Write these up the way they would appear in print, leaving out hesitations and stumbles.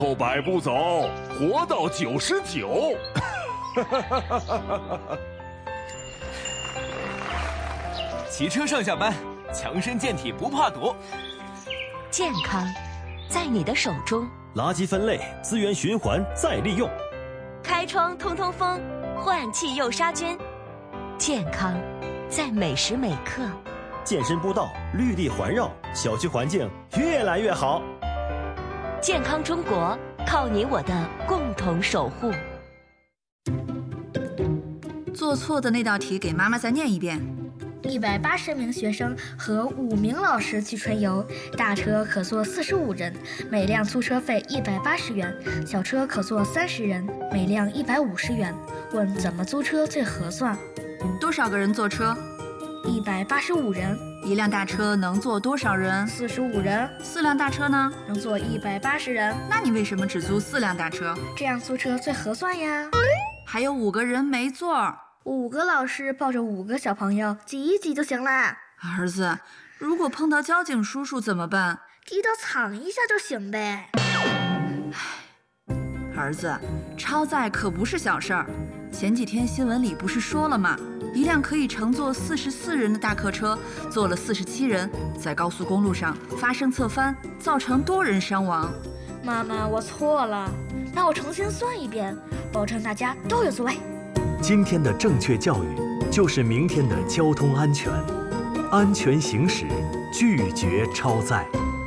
后100步走，活到99。 骑车上下班，强身健体不怕堵。 健康在你的手中。 垃圾分类，资源循环再利用。 开窗通通风，换气又杀菌。健康在每时每刻。 健身步道，绿地环绕，小区环境越来越好。 健康中国，靠你我的共同守护。 做错的那道题给妈妈再念一遍。 180名学生和5名老师去春游，大车可坐45人，每辆租车费180元；小车可坐30人，每辆150元。问怎么租车最合算？ 多少个人坐车 ？185人。 一辆大车能坐多少人 ？45人。 4辆大车呢？ 能坐180人。 那你为什么只租4辆大车？ 这样租车最合算呀。 还有5个人没座。 5个老师抱着5个小朋友挤一挤就行了。 儿子，如果碰到交警叔叔怎么办？ 低头藏一下就行呗。 儿子，超载可不是小事儿。前几天新闻里不是说了吗？一辆可以乘坐44人的大客车，坐了47人，在高速公路上发生侧翻，造成多人伤亡。 妈妈，我错了，让我重新算一遍，保证大家都有座位。 今天的正确教育，就是明天的交通安全。安全行驶，拒绝超载。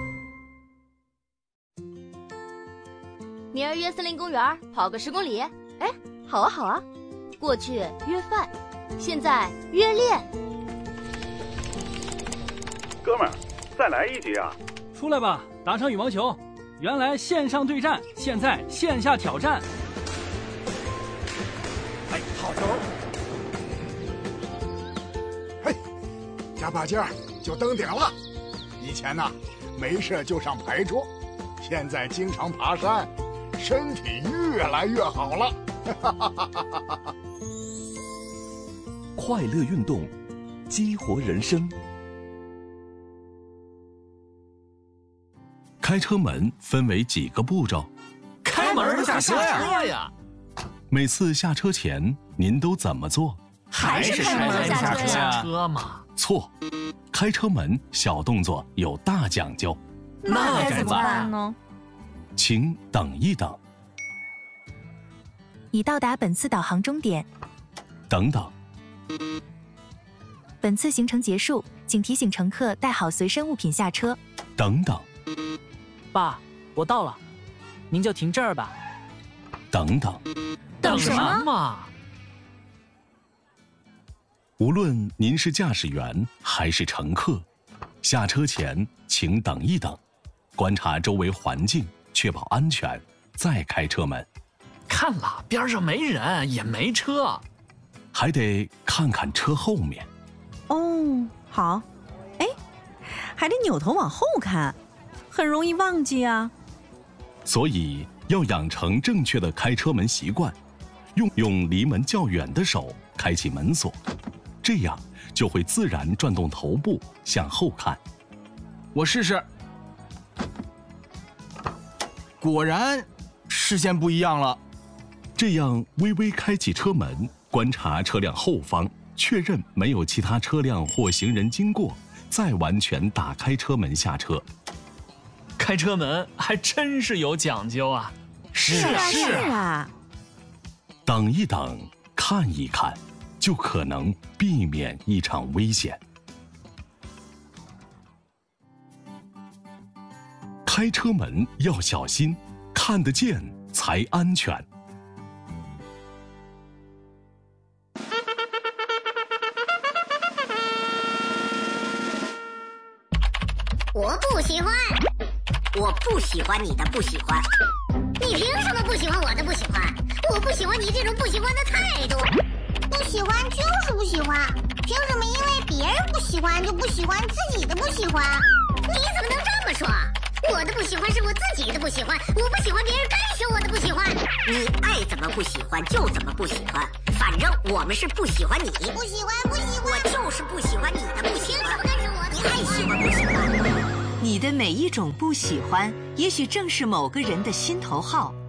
明儿约森林公园跑个10公里。哎，好啊好啊。过去约饭，现在约练。 哥们儿，再来一局啊！ 出来吧，打场羽毛球。原来线上对战，现在线下挑战。 哎，好球！嘿，加把劲儿就登顶了。以前呢，没事就上牌桌，现在经常爬山，身体越来越好了。 快乐运动，激活人生。 开车门分为几个步骤？ 开门下车呀！ 每次下车前，您都怎么做？ 还是开门下车嘛？ 错，开车门小动作有大讲究。 那该怎么办呢？ 请等一等。 已到达本次导航终点。 等等。 本次行程结束，请提醒乘客带好随身物品下车。 等等。 爸，我到了，您就停这儿吧。 等等。 等什么？ 无论您是驾驶员还是乘客，下车前请等一等，观察周围环境，确保安全，再开车门。 看了，边上没人，也没车， 还得看看车后面。 哦，好。哎，还得扭头往后看，很容易忘记啊。 所以要养成正确的开车门习惯，用离门较远的手开启门锁，这样就会自然转动头部向后看。 我试试。果然，视线不一样了。 这样微微开启车门，观察车辆后方，确认没有其他车辆或行人经过，再完全打开车门下车。 开车门还真是有讲究啊！ 是啊。 等一等，看一看，就可能避免一场危险。开车门要小心，看得见才安全。 我不喜欢，我不喜欢你的不喜欢，你凭什么不喜欢我的不喜欢？我不喜欢你这种不喜欢的态度。 不喜欢就是不喜欢，凭什么因为别人不喜欢就不喜欢自己的不喜欢？ 你怎么能这么说？我的不喜欢是我自己的不喜欢，我不喜欢别人干涉我的不喜欢。你爱怎么不喜欢就怎么不喜欢，反正我们是不喜欢你。 不喜欢， 我就是不喜欢你的不喜欢。凭什么干涉我的？你爱喜欢不喜欢？ 你的每一种不喜欢，也许正是某个人的心头好。